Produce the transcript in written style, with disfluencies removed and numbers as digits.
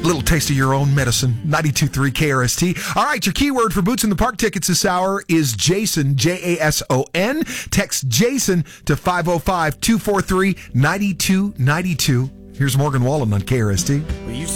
little taste of your own medicine. 92.3 KRST. All right, your keyword for Boots in the Park tickets this hour is Jason, Jason. Text Jason to 505-243-9292. Here's Morgan Wallen on KRST. We used to